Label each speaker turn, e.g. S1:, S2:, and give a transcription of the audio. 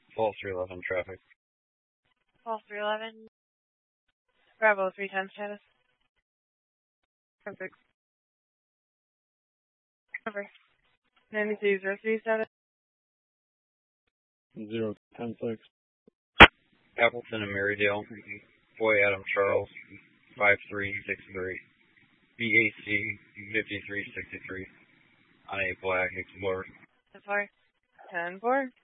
S1: Fall 311 traffic.
S2: Fall 311. Bravo 310 status. Perfect. Cover. 9203 status.
S3: 0106.
S1: Appleton and Marydale. Boy Adam Charles 5363. BAC 5363. On a black Explorer.
S2: 10-4.